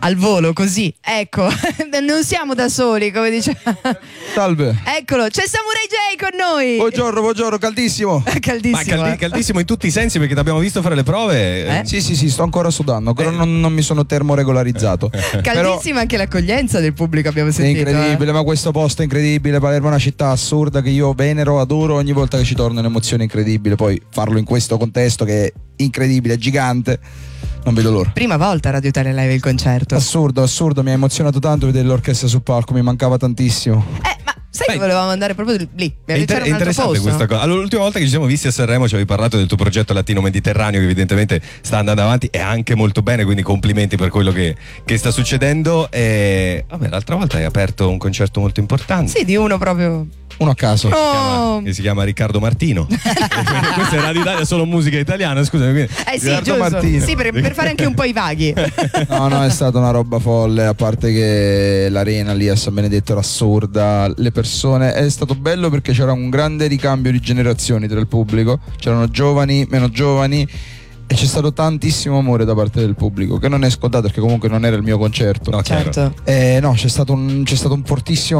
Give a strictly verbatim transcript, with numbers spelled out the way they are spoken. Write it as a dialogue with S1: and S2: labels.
S1: al volo così, ecco, non siamo da soli, come dice.
S2: Salve.
S1: Eccolo, c'è Samurai J con noi.
S2: Buongiorno, buongiorno, caldissimo.
S1: Caldissimo.
S3: Ma caldi-
S1: eh.
S3: caldissimo in tutti i sensi, perché ti abbiamo visto fare le prove.
S1: Eh?
S2: Sì, sì, sì, sto ancora sudando, ancora
S3: Eh.
S2: non, non mi sono termoregolarizzato.
S1: Caldissima anche l'accoglienza del pubblico, abbiamo
S2: È
S1: sentito.
S2: incredibile,
S1: eh.
S2: ma questo posto è incredibile. Palermo è una città assurda che io venero, adoro. Ogni volta che ci torno è un'emozione incredibile. Poi farlo in questo contesto che è incredibile, è gigante, non vedo l'ora.
S1: Prima volta a Radio Italia Live il concerto.
S2: Assurdo, assurdo, mi ha emozionato tanto vedere l'orchestra sul palco, mi mancava tantissimo.
S1: Eh, ma sai
S3: Beh,
S1: che volevamo andare proprio lì?
S3: È, inter-
S1: C'era
S3: è
S1: un altro
S3: interessante
S1: posto.
S3: questa cosa. Allora, l'ultima volta che ci siamo visti a Sanremo ci avevi parlato del tuo progetto latino-mediterraneo, che evidentemente sta andando avanti e anche molto bene, quindi complimenti per quello che, che sta succedendo. E vabbè, l'altra volta hai aperto un concerto molto importante.
S1: Sì, di uno proprio.
S2: Uno a caso.
S3: Che si chiama-
S1: Oh.
S3: che si chiama Riccardo Martino. Questa è Radio Italia, solo musica italiana, scusami. quindi-
S1: Eh sì,
S2: Riccardo
S1: giusto.
S2: Martino.
S1: Sì, per, per fare anche un po' i vaghi.
S2: No, no, è stata una roba folle, a parte che l'arena lì a San Benedetto era assurda, le persone, è stato bello perché c'era un grande ricambio di generazioni tra il pubblico, c'erano giovani, meno giovani, e c'è stato tantissimo amore da parte del pubblico, che non è scontato perché comunque non era il mio concerto.
S3: No, chiaro.
S1: Certo.
S2: Eh, no, c'è stato un, c'è stato un fortissimo